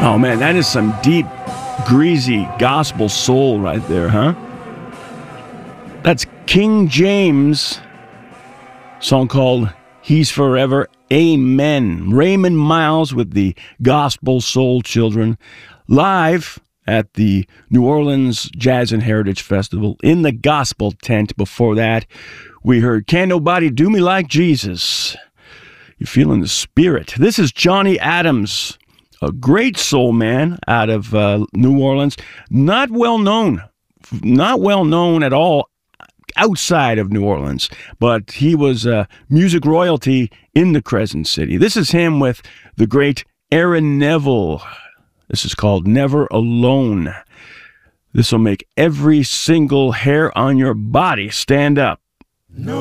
Oh man, that is some deep, greasy gospel soul right there, huh? That's King James, song called He's Forever, Amen. Raymond Miles with the Gospel Soul Children, live at the New Orleans Jazz and Heritage Festival in the Gospel Tent. Before that, we heard Can't Nobody Do Me Like Jesus. You're feeling the spirit. This is Johnny Adams, a great soul man out of New Orleans. Not well known at all outside of New Orleans, but he was music royalty in the Crescent City. This is him with the great Aaron Neville. This is called Never Alone. This will make every single hair on your body stand up. No.